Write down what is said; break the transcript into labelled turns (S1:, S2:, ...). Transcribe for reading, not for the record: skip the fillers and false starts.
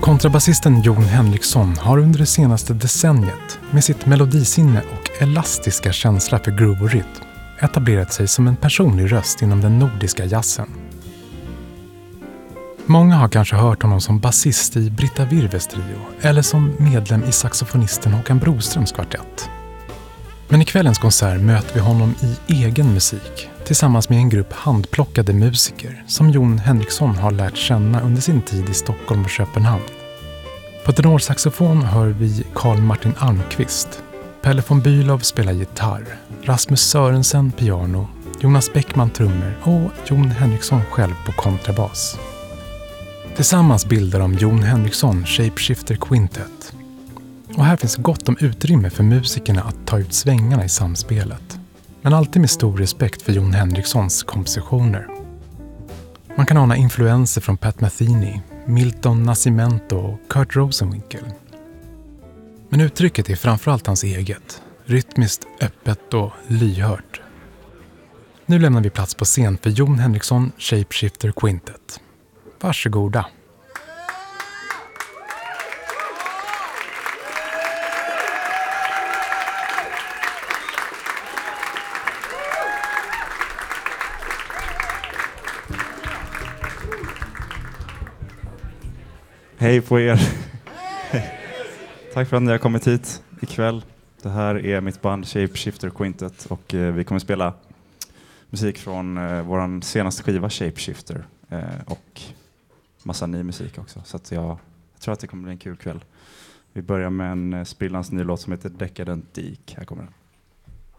S1: Kontrabasisten Jon Henriksson har under det senaste decenniet med sitt melodisinne och elastiska känsla för groove och rytm etablerat sig som en personlig röst inom den nordiska jazzen. Många har kanske hört honom som basist i Britta Virves trio eller som medlem i saxofonisten Håkan Broströms kvartett. Men i kvällens konsert möter vi honom i egen musik tillsammans med en grupp handplockade musiker som Jon Henriksson har lärt känna under sin tid i Stockholm och Köpenhamn. På tenorsaxofon hör vi Carl Martin Almqvist, Pelle von Bülow spelar gitarr, Rasmus Sörensen piano, Jonas Bäckman trummor och Jon Henriksson själv på kontrabas. Tillsammans bildar de Jon Henriksson Shapeshifter Quintet. Och här finns gott om utrymme för musikerna att ta ut svängarna i samspelet. Men alltid med stor respekt för Jon Henrikssons kompositioner. Man kan ana influenser från Pat Metheny, Milton Nascimento och Kurt Rosenwinkel. Men uttrycket är framförallt hans eget, rytmiskt, öppet och lyhört. Nu lämnar vi plats på scen för Jon Henriksson Shapeshifter Quintet. Varsågoda!
S2: Hej på er. Tack för att ni har kommit hit ikväll. Det här är mitt band Shapeshifter Quintet och vi kommer spela musik från vår senaste skiva Shapeshifter och massa ny musik också. Så att jag tror att det kommer bli en kul kväll. Vi börjar med en sprillans ny låt som heter Decadent Deek. Här kommer den.